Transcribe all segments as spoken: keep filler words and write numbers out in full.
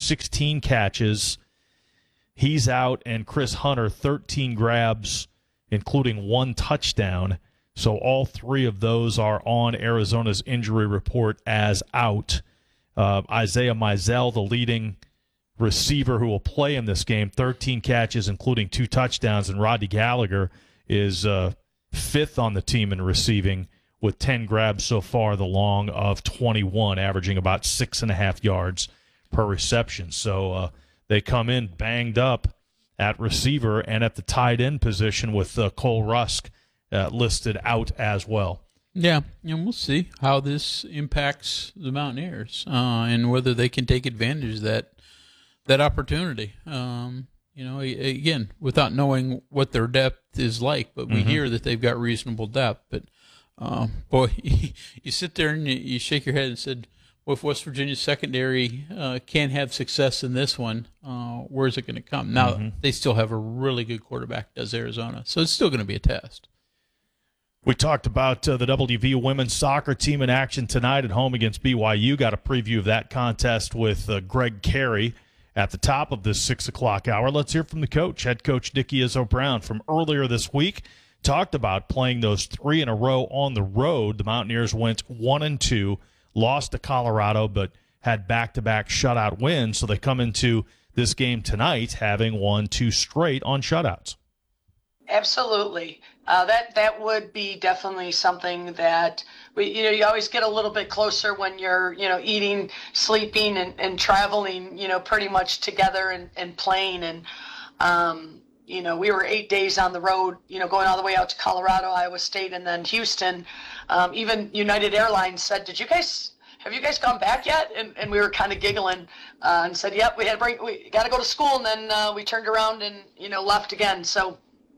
sixteen catches. He's out, and Chris Hunter, thirteen grabs, including one touchdown. So all three of those are on Arizona's injury report as out. Uh, Isaiah Mizell, the leading receiver who will play in this game, thirteen catches, including two touchdowns, and Rodney Gallagher is uh, fifth on the team in receiving with ten grabs so far, the long of twenty-one, averaging about six and a half yards per reception. So uh, they come in banged up at receiver and at the tight end position with uh, Cole Rusk uh, listed out as well. Yeah, and we'll see how this impacts the Mountaineers uh, and whether they can take advantage of that that opportunity. Um, you know, again, without knowing what their depth is like, but we mm-hmm. hear that they've got reasonable depth. But uh, boy, you sit there and you, you shake your head and said, well, if West Virginia's secondary uh, can't have success in this one, uh, where's it going to come? Now, mm-hmm. they still have a really good quarterback, does Arizona, so it's still going to be a test. We talked about uh, the W V U women's soccer team in action tonight at home against B Y U. Got a preview of that contest with uh, Greg Carey at the top of this six o'clock hour. Let's hear from the coach, head coach Nikki Izzo-Brown, from earlier this week. Talked about playing those three in a row on the road. The Mountaineers went one and two, lost to Colorado, but had back-to-back shutout wins. So they come into this game tonight having won two straight on shutouts. Absolutely. Uh, that that would be definitely something that we, you know, you always get a little bit closer when you're, you know, eating, sleeping, and, and traveling, you know, pretty much together and, and playing. And, um, you know, we were eight days on the road, you know, going all the way out to Colorado, Iowa State, and then Houston. Um, even United Airlines said, did you guys, have you guys gone back yet? And, and we were kind of giggling uh, and said, yep, we had a break. We got to go to school. And then uh, we turned around and, you know, left again. So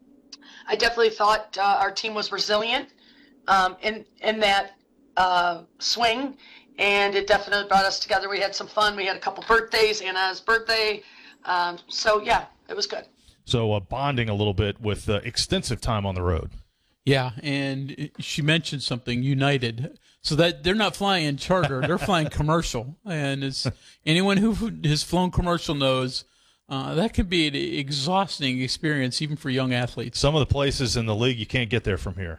I definitely thought uh, our team was resilient um, in in that uh, swing, and it definitely brought us together. We had some fun. We had a couple birthdays, Anna's birthday. Um, so, yeah, it was good. So uh, bonding a little bit with uh, extensive time on the road. Yeah, and she mentioned something, United. So that they're not flying charter, they're flying commercial. And as anyone who has flown commercial knows, Uh, that could be an exhausting experience, even for young athletes. Some of the places in the league, you can't get there from here.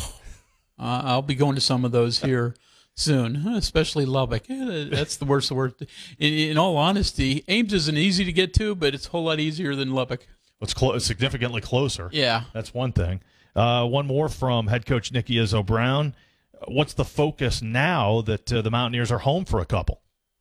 Uh, I'll be going to some of those here soon, especially Lubbock. That's the worst of the worst. In, in all honesty, Ames isn't easy to get to, but it's a whole lot easier than Lubbock. It's clo- significantly closer. Yeah. That's one thing. Uh, one more from head coach Nikki Izzo-Brown. What's the focus now that uh, the Mountaineers are home for a couple?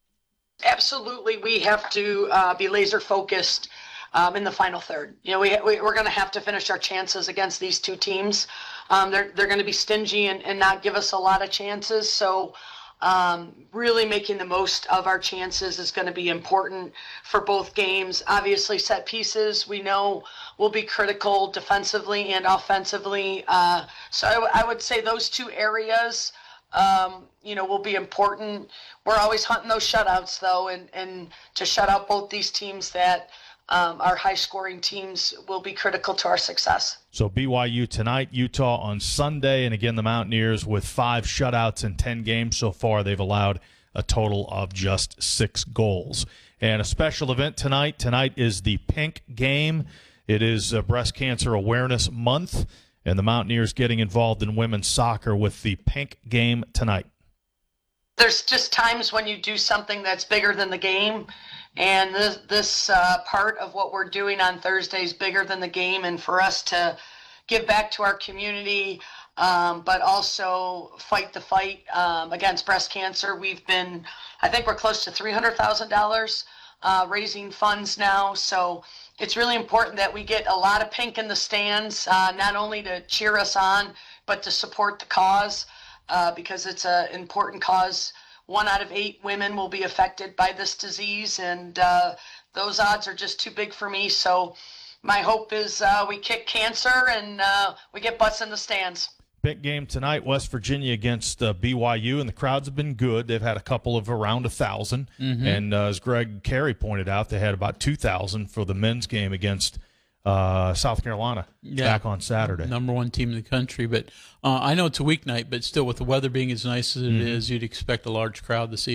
Absolutely, we have to uh, be laser focused um, in the final third. You know, we, we we're going to have to finish our chances against these two teams. Um, they're they're going to be stingy and, and not give us a lot of chances. So, um, really making the most of our chances is going to be important for both games. Obviously, set pieces we know will be critical defensively and offensively. Uh, so I, w- I would say those two areas, Um, you know, will be important. We're always hunting those shutouts, though, and, and to shut out both these teams that um, are high-scoring teams will be critical to our success. So B Y U tonight, Utah on Sunday, and again the Mountaineers with five shutouts in ten games so far. They've allowed a total of just six goals. And a special event tonight. Tonight is the Pink Game. It is uh, Breast Cancer Awareness Month. And the Mountaineers getting involved in women's soccer with the Pink Game tonight. There's just times when you do something that's bigger than the game, and this, this uh, part of what we're doing on Thursday is bigger than the game, and for us to give back to our community, um, but also fight the fight um, against breast cancer. We've been, I think we're close to three hundred thousand dollars uh, raising funds now, so it's really important that we get a lot of pink in the stands, uh, not only to cheer us on, but to support the cause, uh, because it's an important cause. One out of eight women will be affected by this disease, and uh, those odds are just too big for me. So my hope is uh, we kick cancer and uh, we get butts in the stands. Big game tonight, West Virginia against uh, B Y U, and the crowds have been good. They've had a couple of around a thousand, mm-hmm. and uh, as Greg Carey pointed out, they had about two thousand for the men's game against uh, South Carolina yeah. back on Saturday. Number one team in the country, but uh, I know it's a weeknight, but still with the weather being as nice as it mm-hmm. is, you'd expect a large crowd this evening.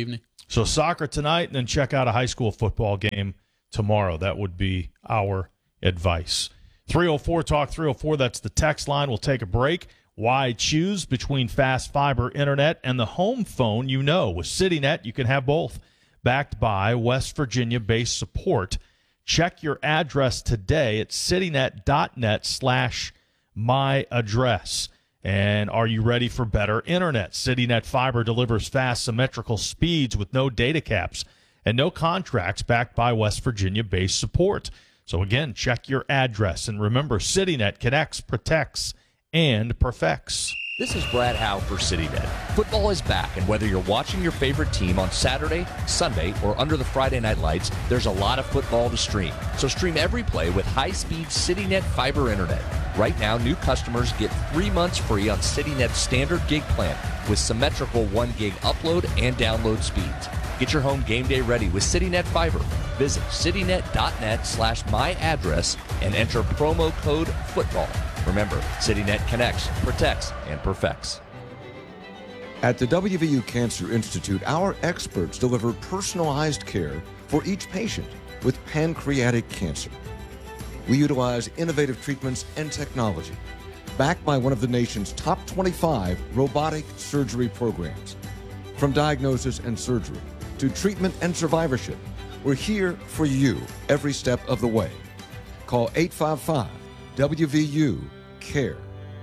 So soccer tonight, and then check out a high school football game tomorrow. That would be our advice. three oh four talk three oh four, that's the text line. We'll take a break. Why choose between fast fiber internet and the home phone you know? With CityNet, you can have both. Backed by West Virginia-based support. Check your address today at citynet.net slash my address. And are you ready for better internet? CityNet Fiber delivers fast, symmetrical speeds with no data caps and no contracts, backed by West Virginia-based support. So again, check your address. And remember, CityNet connects, protects, and perfects. This is Brad Howe for CityNet. Football is back, and whether you're watching your favorite team on Saturday, Sunday, or under the Friday night lights, there's a lot of football to stream. So stream every play with high-speed CityNet fiber internet. Right now, new customers get three months free on CityNet's standard gig plan with symmetrical one gig upload and download speeds. Get your home game day ready with CityNet Fiber. Visit citynet.net slash my address and enter promo code football. Remember, CityNet connects, protects, and perfects. At the W V U Cancer Institute, our experts deliver personalized care for each patient with pancreatic cancer. We utilize innovative treatments and technology, backed by one of the nation's top twenty-five robotic surgery programs. From diagnosis and surgery to treatment and survivorship, we're here for you every step of the way. Call eight five five W V U CARE.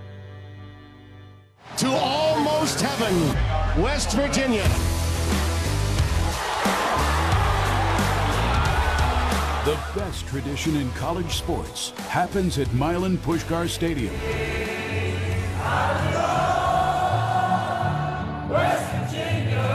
To almost heaven, West Virginia. The best tradition in college sports happens at Milan Puskar Stadium. West Virginia.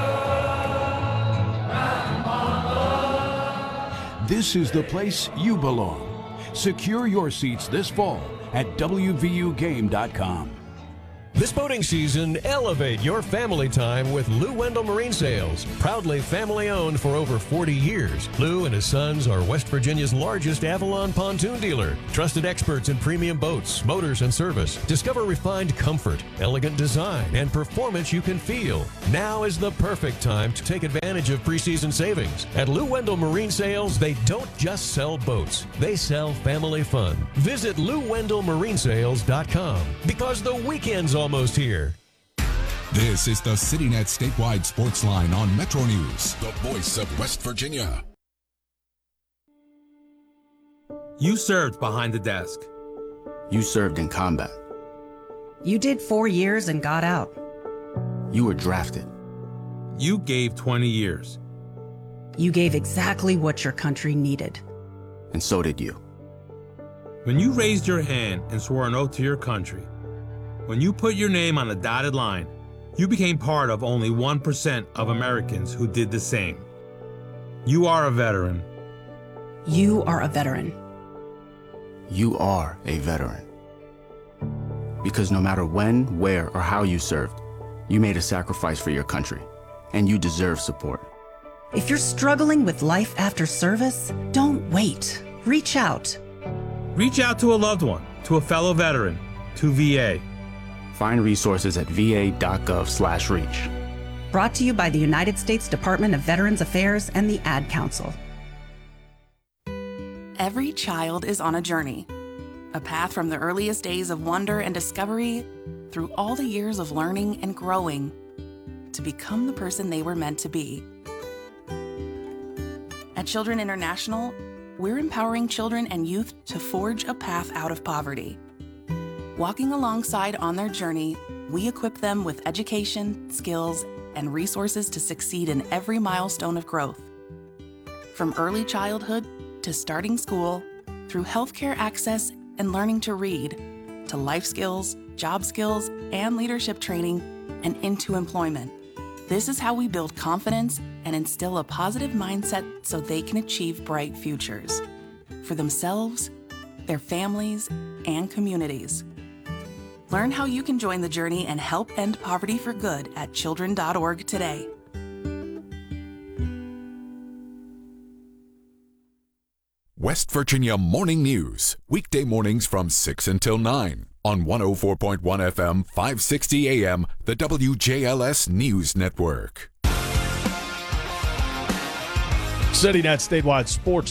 This is the place you belong. Secure your seats this fall at W V U game dot com. This boating season, elevate your family time with Lou Wendell Marine Sales. Proudly family-owned for over forty years, Lou and his sons are West Virginia's largest Avalon pontoon dealer. Trusted experts in premium boats, motors, and service. Discover refined comfort, elegant design, and performance you can feel. Now is the perfect time to take advantage of preseason savings. At Lou Wendell Marine Sales, they don't just sell boats. They sell family fun. Visit Lou Wendell Marine Sales dot com because the weekend's almost here. This is the CityNet statewide sports line on Metro News, the voice of West Virginia. You served behind the desk. You served in combat. You did four years and got out. You were drafted. You gave twenty years. You gave exactly what your country needed. And so did you. When you raised your hand and swore an oath to your country, when you put your name on a dotted line, you became part of only one percent of Americans who did the same. You are a veteran. You are a veteran. You are a veteran. Because no matter when, where, or how you served, you made a sacrifice for your country, and you deserve support. If you're struggling with life after service, don't wait. Reach out. Reach out to a loved one, to a fellow veteran, to V A. Find resources at v a dot gov slash reach. Brought to you by the United States Department of Veterans Affairs and the Ad Council. Every child is on a journey, a path from the earliest days of wonder and discovery through all the years of learning and growing to become the person they were meant to be. At Children International, we're empowering children and youth to forge a path out of poverty. Walking alongside on their journey, we equip them with education, skills, and resources to succeed in every milestone of growth. From early childhood to starting school, through healthcare access and learning to read, to life skills, job skills, and leadership training, and into employment. This is how we build confidence and instill a positive mindset so they can achieve bright futures for themselves, their families, and communities. Learn how you can join the journey and help end poverty for good at children dot org today. West Virginia Morning News, weekday mornings from six until nine on one oh four point one F M, five sixty A M, the W J L S News Network. CityNet Statewide Sports